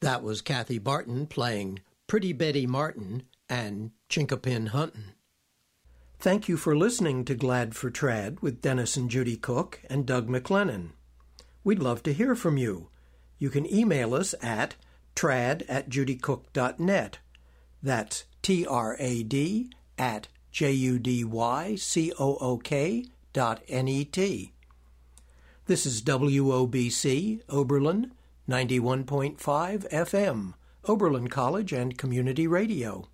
That was Kathy Barton playing Pretty Betty Martin and Chinkapin Huntin'. Thank you for listening to Glad for Trad with Dennis and Judy Cook and Doug McLennan. We'd love to hear from you. You can email us at trad@judycook.net. That's trad@judycook.net. This is WOBC, Oberlin, 91.5 FM, Oberlin College and Community Radio.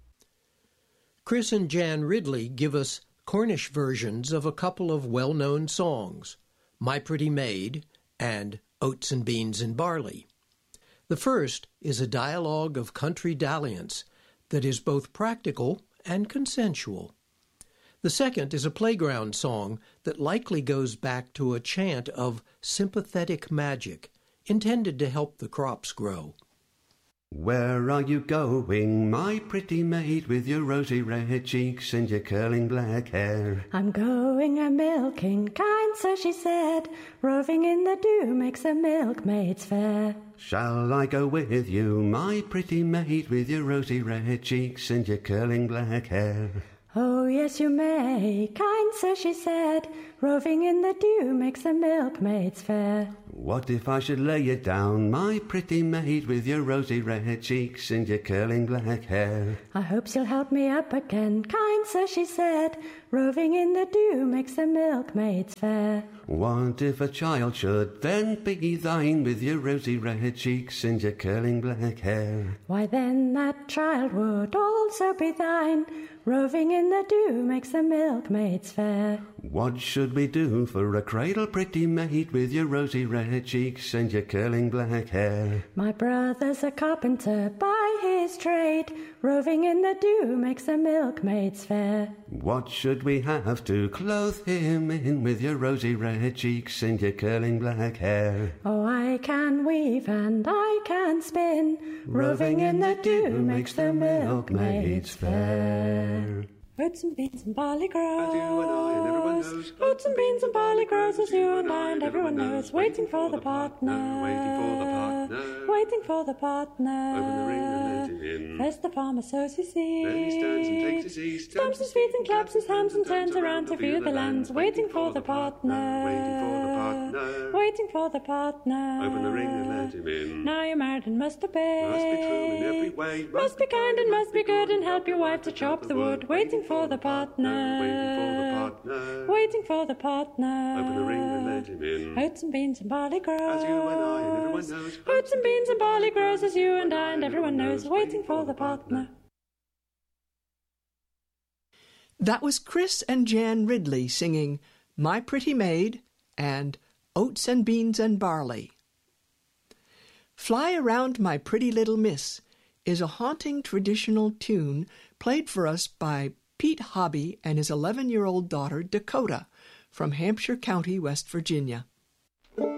Chris and Jan Ridley give us Cornish versions of a couple of well-known songs, My Pretty Maid and Oats and Beans and Barley. The first is a dialogue of country dalliance that is both practical and consensual. The second is a playground song that likely goes back to a chant of sympathetic magic intended to help the crops grow. Where are you going, my pretty maid, with your rosy red cheeks and your curling black hair? I'm going a-milking, kind sir, she said, roving in the dew makes a milkmaid's fair. Shall I go with you, my pretty maid, with your rosy red cheeks and your curling black hair? Oh, yes, you may, kind sir, she said, roving in the dew makes a milkmaid's fair. What if I should lay you down, my pretty maid, with your rosy red cheeks and your curling black hair? I hope you'll help me up again, kind sir, she said, roving in the dew makes a milkmaid's fair. What if a child should then be thine, with your rosy red cheeks and your curling black hair? Why then that child would also be thine, roving in the dew makes a milkmaid's fair. What should we do for a cradle, pretty maid, with your rosy red cheeks and your curling black hair? My brother's a carpenter by his trade, roving in the dew makes a milkmaid's fair. What should we have to clothe him in, with your rosy red cheeks and your curling black hair? Oh, I can weave and I can spin, roving in the dew makes the milkmaid's fair. Oats and beans and barley grows, as you and I and everyone knows. Oats and beans and barley grows, as you and I and everyone knows. Waiting for the partner, waiting for the partner, waiting for the partner. Open the ring and let him in. First the farmer sows his seed, Then he stands and takes his seat, stamps his feet and claps his hands and turns around to view the lands. Waiting for the partner, waiting for the partner, waiting for the partner. Open the ring and let him in. Now you're married and must obey, Must be true in every way, must be kind and must be good, and help your wife to chop the wood. Waiting for the partner, waiting for the partner, waiting for the partner. Open the ring and let him in. Oats and beans and barley grows, as you and I and everyone knows. Oats and beans and barley grows, as you and I and everyone knows. Waiting for the partner. That was Chris and Jan Ridley singing My Pretty Maid and Oats and Beans and Barley. Fly Around My Pretty Little Miss is a haunting traditional tune played for us by Pete Hobby and his 11-year-old daughter Dakota from Hampshire County, West Virginia.